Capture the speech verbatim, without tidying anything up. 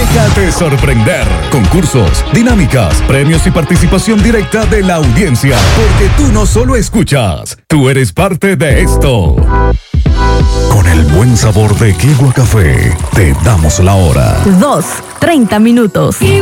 Déjate sorprender. Concursos, dinámicas, premios y participación directa de la audiencia. Porque tú no solo escuchas, tú eres parte de esto. Con el buen sabor de Kigua Café, te damos la hora. Dos, treinta minutos.